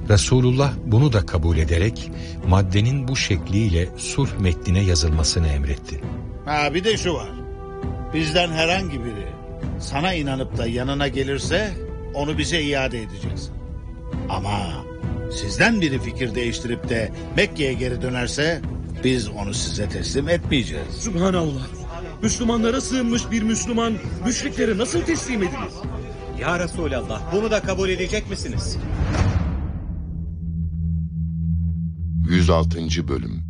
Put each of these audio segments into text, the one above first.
Resulullah bunu da kabul ederek maddenin bu şekliyle sulh metnine yazılmasını emretti. Bir de şu var. Bizden herhangi biri sana inanıp da yanına gelirse onu bize iade edeceksin. Ama sizden biri fikir değiştirip de Mekke'ye geri dönerse biz onu size teslim etmeyeceğiz. Subhanallah. Müslümanlara sığınmış bir Müslüman müşriklere nasıl teslim edilir? Ya Resulallah, bunu da kabul edecek misiniz? 106. Bölüm.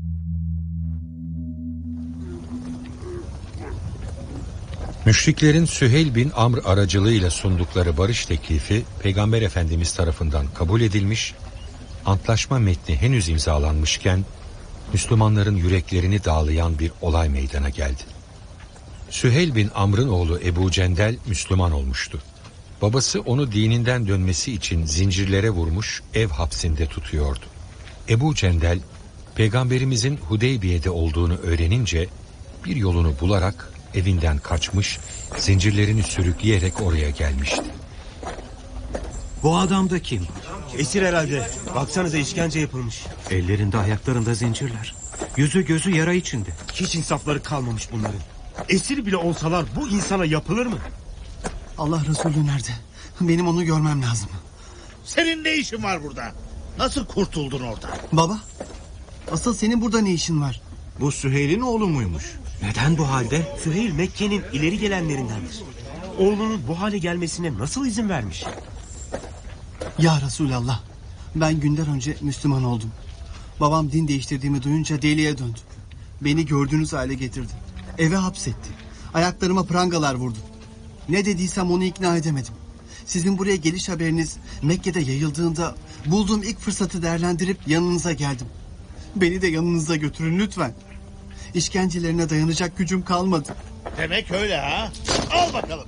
Müşriklerin Süheyl bin Amr aracılığıyla sundukları barış teklifi Peygamber Efendimiz tarafından kabul edilmiş, antlaşma metni henüz imzalanmışken Müslümanların yüreklerini dağlayan bir olay meydana geldi. Süheyl bin Amr'ın oğlu Ebu Cendel Müslüman olmuştu. Babası onu dininden dönmesi için zincirlere vurmuş, ev hapsinde tutuyordu. Ebu Cendel, Peygamberimizin Hudeybiye'de olduğunu öğrenince bir yolunu bularak evinden kaçmış, zincirlerini sürükleyerek oraya gelmişti. Bu adam da kim? Esir herhalde. Baksanıza, işkence yapılmış. Ellerinde ayaklarında zincirler. Yüzü gözü yara içinde. Hiç insafları kalmamış bunların. Esir bile olsalar bu insana yapılır mı? Allah Resulü nerede? Benim onu görmem lazım. Senin ne işin var burada? Nasıl kurtuldun oradan? Baba, asıl senin burada ne işin var? Bu Süheyl'in oğlu muymuş? Neden bu halde? Süheyl Mekke'nin ileri gelenlerindendir. Oğlunun bu hale gelmesine nasıl izin vermiş? Ya Resulallah, ben günden önce Müslüman oldum. Babam din değiştirdiğimi duyunca deliye döndü. Beni gördüğünüz hale getirdi. Eve hapsetti. Ayaklarıma prangalar vurdu. Ne dediysem onu ikna edemedim. Sizin buraya geliş haberiniz Mekke'de yayıldığında bulduğum ilk fırsatı değerlendirip yanınıza geldim. Beni de yanınıza götürün lütfen. İşkencelerine dayanacak gücüm kalmadı. Demek öyle ha? Al bakalım.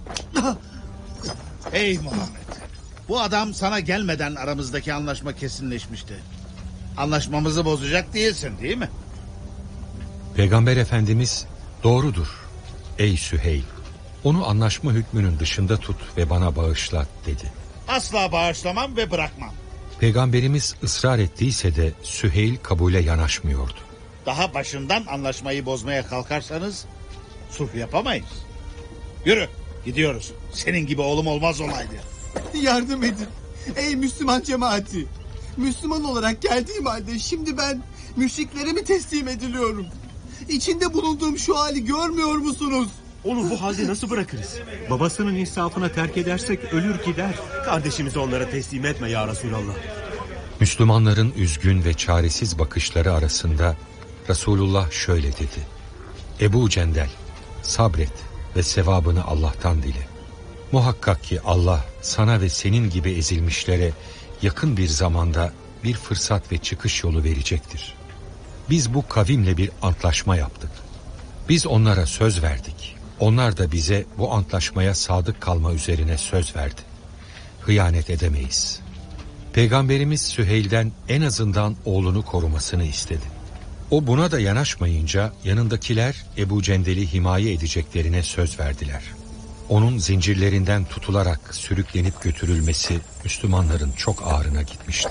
Ey Muhammed. Bu adam sana gelmeden aramızdaki anlaşma kesinleşmişti. Anlaşmamızı bozacak değilsin, değil mi? Peygamber Efendimiz, doğrudur ey Süheyl. Onu anlaşma hükmünün dışında tut ve bana bağışla dedi. Asla bağışlamam ve bırakmam. Peygamberimiz ısrar ettiyse de Süheyl kabule yanaşmıyordu. Daha başından anlaşmayı bozmaya kalkarsanız sulh yapamayız. Yürü, gidiyoruz. Senin gibi oğlum olmaz olaydı. Yardım edin. Ey Müslüman cemaati. Müslüman olarak geldiğim halde şimdi ben müşriklere mi teslim ediliyorum? İçinde bulunduğum şu hali görmüyor musunuz? Onu bu halde nasıl bırakırız? Babasının insafına terk edersek ölür gider. Kardeşimizi onlara teslim etme ya Resulallah. Müslümanların üzgün ve çaresiz bakışları arasında Resulullah şöyle dedi. Ebu Cendel, sabret ve sevabını Allah'tan dile. Muhakkak ki Allah sana ve senin gibi ezilmişlere yakın bir zamanda bir fırsat ve çıkış yolu verecektir. Biz bu kavimle bir antlaşma yaptık. Biz onlara söz verdik. Onlar da bize bu antlaşmaya sadık kalma üzerine söz verdi. Hıyanet edemeyiz. Peygamberimiz Süheyl'den en azından oğlunu korumasını istedi. O buna da yanaşmayınca yanındakiler Ebu Cendel'i himaye edeceklerine söz verdiler. Onun zincirlerinden tutularak sürüklenip götürülmesi Müslümanların çok ağrına gitmişti.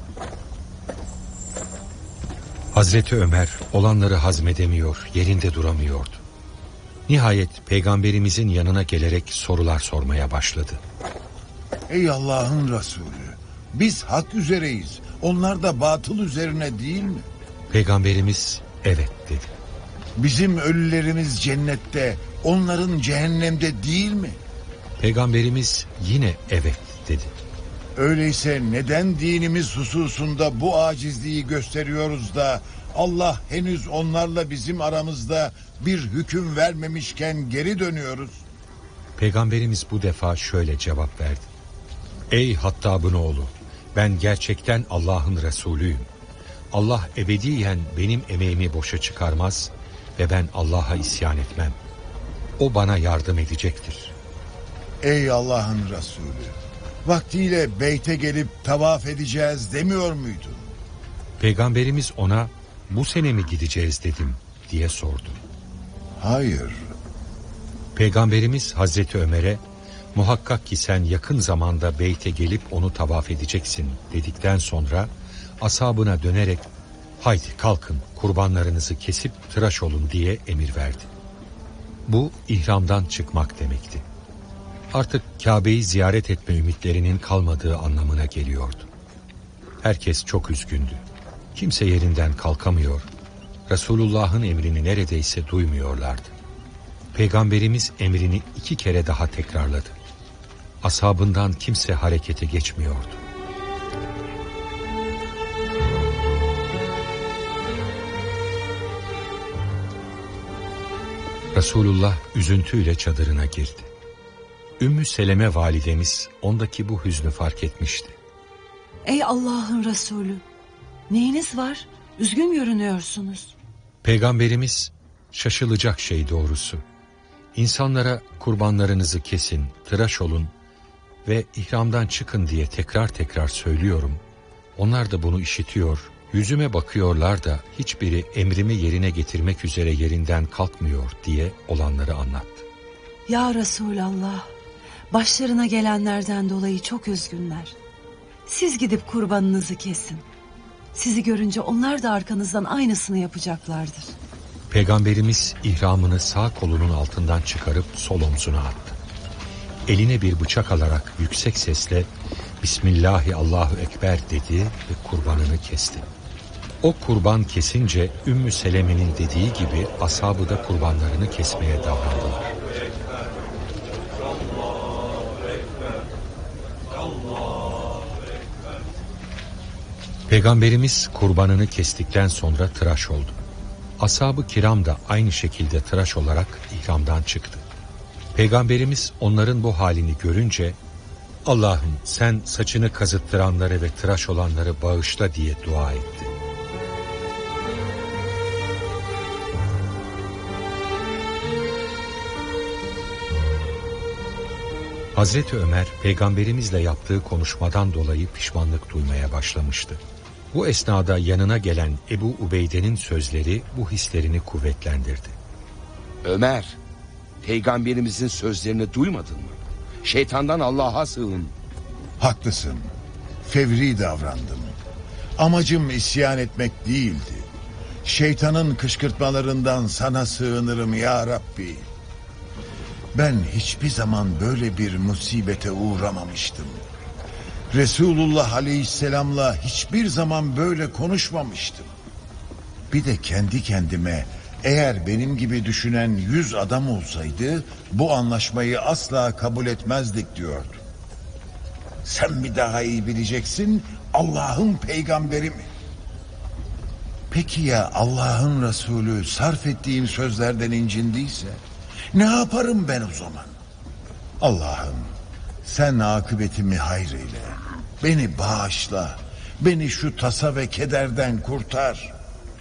Hazreti Ömer olanları hazmedemiyor, yerinde duramıyordu. Nihayet Peygamberimizin yanına gelerek sorular sormaya başladı. Ey Allah'ın Resulü, biz hak üzereyiz. Onlar da batıl üzerine değil mi? Peygamberimiz evet dedi. Bizim ölülerimiz cennette, onların cehennemde değil mi? Peygamberimiz yine evet dedi. Öyleyse neden dinimiz hususunda bu acizliği gösteriyoruz da Allah henüz onlarla bizim aramızda bir hüküm vermemişken geri dönüyoruz? Peygamberimiz bu defa şöyle cevap verdi. Ey Hattab'ın oğlu, ben gerçekten Allah'ın Resulüyüm. Allah ebediyen benim emeğimi boşa çıkarmaz ve ben Allah'a isyan etmem. O bana yardım edecektir. Ey Allah'ın Resulü, vaktiyle beyte gelip tavaf edeceğiz demiyor muydun? Peygamberimiz ona bu sene mi gideceğiz dedim diye sordu. Hayır. Peygamberimiz Hazreti Ömer'e muhakkak ki sen yakın zamanda beyte gelip onu tavaf edeceksin dedikten sonra ashabına dönerek haydi kalkın kurbanlarınızı kesip tıraş olun diye emir verdi. Bu ihramdan çıkmak demekti. Artık Kabe'yi ziyaret etme ümitlerinin kalmadığı anlamına geliyordu. Herkes çok üzgündü. Kimse yerinden kalkamıyor, Resulullah'ın emrini neredeyse duymuyorlardı. Peygamberimiz emrini 2 kere daha tekrarladı. Ashabından kimse harekete geçmiyordu. Resulullah üzüntüyle çadırına girdi. Ümmü Seleme validemiz ondaki bu hüznü fark etmişti. Ey Allah'ın Resulü, neyiniz var? Üzgün görünüyorsunuz. Peygamberimiz şaşılacak şey doğrusu. İnsanlara kurbanlarınızı kesin, tıraş olun ve ihramdan çıkın diye tekrar tekrar söylüyorum. Onlar da bunu işitiyor, yüzüme bakıyorlar da hiçbiri emrimi yerine getirmek üzere yerinden kalkmıyor diye olanları anlattı. Ya Resulallah, başlarına gelenlerden dolayı çok üzgünler. Siz gidip kurbanınızı kesin. Sizi görünce onlar da arkanızdan aynısını yapacaklardır. Peygamberimiz ihramını sağ kolunun altından çıkarıp sol omzuna attı. Eline bir bıçak alarak yüksek sesle Bismillahi Allahu Ekber dedi ve kurbanını kesti. O kurban kesince Ümmü Seleme'nin dediği gibi ashabı da kurbanlarını kesmeye davrandılar. Peygamberimiz kurbanını kestikten sonra tıraş oldu. Ashab-ı kiram da aynı şekilde tıraş olarak ihramdan çıktı. Peygamberimiz onların bu halini görünce Allah'ım sen saçını kazıttıranları ve tıraş olanları bağışla diye dua etti. Hazreti Ömer peygamberimizle yaptığı konuşmadan dolayı pişmanlık duymaya başlamıştı. Bu esnada yanına gelen Ebu Ubeyde'nin sözleri bu hislerini kuvvetlendirdi. Ömer, peygamberimizin sözlerini duymadın mı? Şeytandan Allah'a sığın. Haklısın. Fevri davrandım. Amacım isyan etmek değildi. Şeytanın kışkırtmalarından sana sığınırım ya Rabbi. Ben hiçbir zaman böyle bir musibete uğramamıştım. Resulullah Aleyhisselam'la hiçbir zaman böyle konuşmamıştım. Bir de kendi kendime eğer benim gibi düşünen 100 adam olsaydı bu anlaşmayı asla kabul etmezdik diyordum. Sen mi daha iyi bileceksin, Allah'ın peygamberi mi? Peki ya Allah'ın Resulü sarf ettiğim sözlerden incindiyse ne yaparım ben o zaman? Allah'ım sen akıbetimi hayreyle, beni bağışla, beni şu tasa ve kederden kurtar.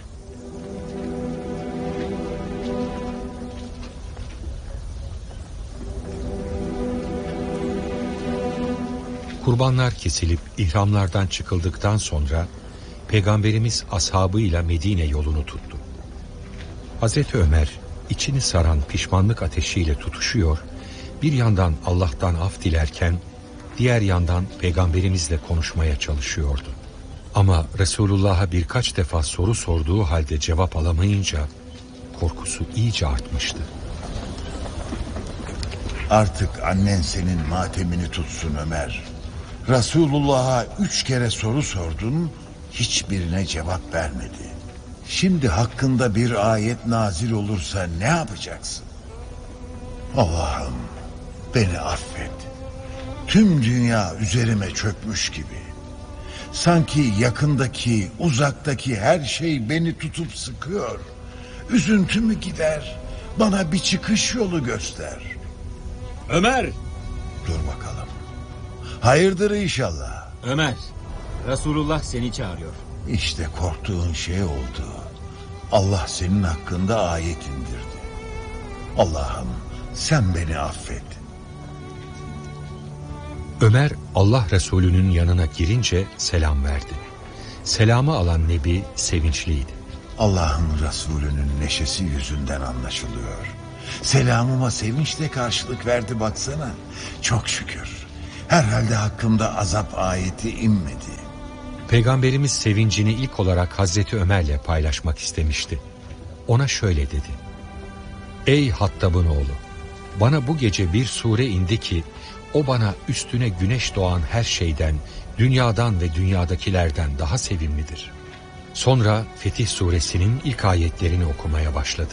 Kurbanlar kesilip ihramlardan çıkıldıktan sonra Peygamberimiz ashabıyla Medine yolunu tuttu. Hazreti Ömer içini saran pişmanlık ateşiyle tutuşuyor, bir yandan Allah'tan af dilerken diğer yandan Peygamberimizle konuşmaya çalışıyordu. Ama Resulullah'a birkaç defa soru sorduğu halde cevap alamayınca korkusu iyice artmıştı. Artık annen senin matemini tutsun Ömer. Resulullah'a 3 kere soru sordun, hiçbirine cevap vermedi. Şimdi hakkında bir ayet nazil olursa ne yapacaksın? Allah'ım beni affet. Tüm dünya üzerime çökmüş gibi. Sanki yakındaki, uzaktaki her şey beni tutup sıkıyor. Üzüntümü gider, bana bir çıkış yolu göster. Ömer! Dur bakalım. Hayırdır inşallah. Ömer, Resulullah seni çağırıyor. İşte korktuğun şey oldu. Allah senin hakkında ayet indirdi. Allah'ım sen beni affet. Ömer Allah Resulü'nün yanına girince selam verdi. Selamı alan Nebi sevinçliydi. Allah'ın Resulü'nün neşesi yüzünden anlaşılıyor. Selamıma sevinçle karşılık verdi baksana. Çok şükür. Herhalde hakkımda azap ayeti inmedi. Peygamberimiz sevincini ilk olarak Hazreti Ömer'le paylaşmak istemişti. Ona şöyle dedi: Ey Hattab'ın oğlu, bana bu gece bir sure indi ki o bana üstüne güneş doğan her şeyden, dünyadan ve dünyadakilerden daha sevimlidir. Sonra Fetih suresinin ilk ayetlerini okumaya başladı.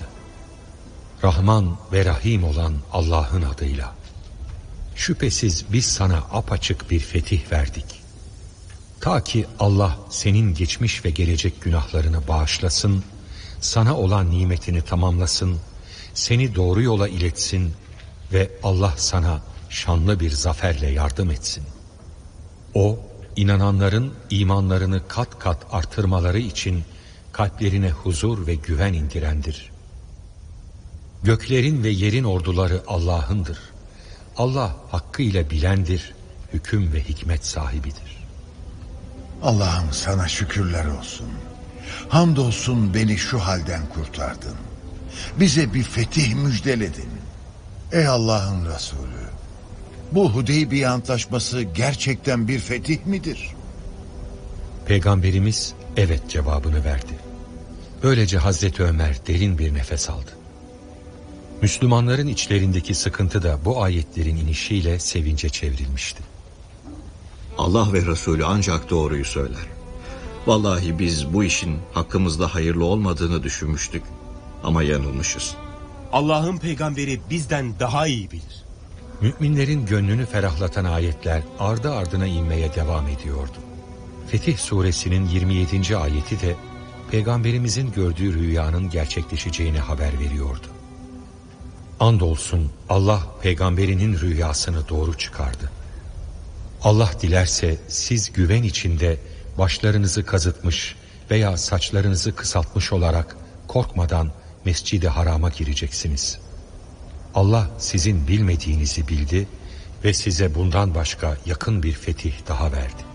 Rahman ve Rahim olan Allah'ın adıyla. Şüphesiz biz sana apaçık bir fetih verdik. Ta ki Allah senin geçmiş ve gelecek günahlarını bağışlasın, sana olan nimetini tamamlasın, seni doğru yola iletsin ve Allah sana şanlı bir zaferle yardım etsin. O, inananların imanlarını kat kat artırmaları için kalplerine huzur ve güven indirendir. Göklerin ve yerin orduları Allah'ındır. Allah hakkıyla bilendir, hüküm ve hikmet sahibidir. Allah'ım sana şükürler olsun. Hamdolsun beni şu halden kurtardın. Bize bir fetih müjdeledin. Ey Allah'ın Resulü, bu Hudeybiye Antlaşması gerçekten bir fetih midir? Peygamberimiz evet cevabını verdi. Böylece Hazreti Ömer derin bir nefes aldı. Müslümanların içlerindeki sıkıntı da bu ayetlerin inişiyle sevince çevrilmişti. Allah ve Resulü ancak doğruyu söyler. Vallahi biz bu işin hakkımızda hayırlı olmadığını düşünmüştük ama yanılmışız. Allah'ın peygamberi bizden daha iyi bilir. Müminlerin gönlünü ferahlatan ayetler ardı ardına inmeye devam ediyordu. Fetih suresinin 27. ayeti de Peygamberimizin gördüğü rüyanın gerçekleşeceğini haber veriyordu. Andolsun Allah peygamberinin rüyasını doğru çıkardı. Allah dilerse siz güven içinde başlarınızı kazıtmış veya saçlarınızı kısaltmış olarak korkmadan Mescid-i Haram'a gireceksiniz. Allah sizin bilmediğinizi bildi ve size bundan başka yakın bir fetih daha verdi.